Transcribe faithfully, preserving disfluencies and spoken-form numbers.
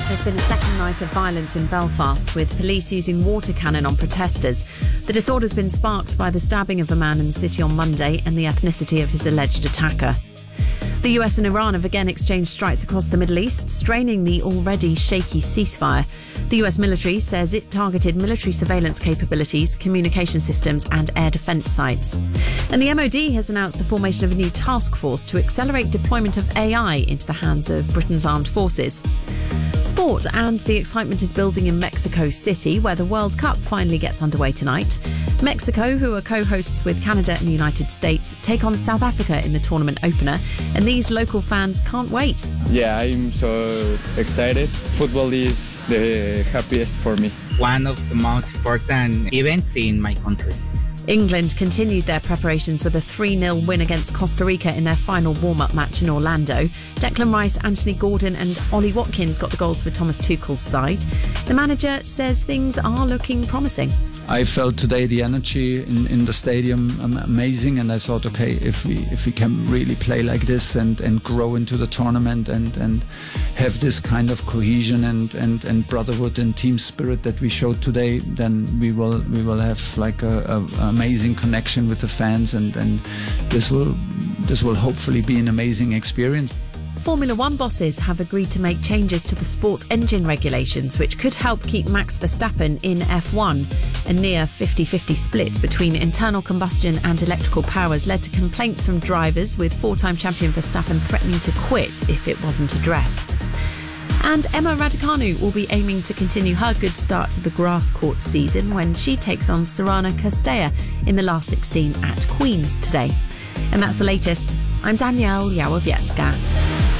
There's been a second night of violence in Belfast, with police using water cannon on protesters. The disorder's been sparked by the stabbing of a man in the city on Monday and the ethnicity of his alleged attacker. The U S and Iran have again exchanged strikes across the Middle East, straining the already shaky ceasefire. The U S military says it targeted military surveillance capabilities, communication systems and air defence sites. And the M O D has announced the formation of a new task force to accelerate deployment of A I into the hands of Britain's armed forces. Sport, and the excitement is building in Mexico City, where the World Cup finally gets underway tonight. Mexico, who are co-hosts with Canada and the United States, take on South Africa in the tournament opener, and these local fans can't wait. Yeah, I'm so excited. Football is the happiest for me. One of the most important events in my country. England continued their preparations with a three nil win against Costa Rica in their final warm-up match in Orlando. Declan Rice, Anthony Gordon and Ollie Watkins got the goals for Thomas Tuchel's side. The manager says things are looking promising. I felt today the energy in, in the stadium um, amazing, and I thought, okay, if we if we can really play like this and, and grow into the tournament and, and have this kind of cohesion and, and, and brotherhood and team spirit that we showed today, then we will we will have like a, a amazing connection with the fans, and, and this will this will hopefully be an amazing experience. Formula One bosses have agreed to make changes to the sports engine regulations, which could help keep Max Verstappen in F one. A near fifty-fifty split between internal combustion and electrical powers led to complaints from drivers, with four-time champion Verstappen threatening to quit if it wasn't addressed. And Emma Raducanu will be aiming to continue her good start to the grass court season when she takes on Sorana Castella in the last sixteen at Queen's today. And that's the latest. I'm Danielle Yałowiecka.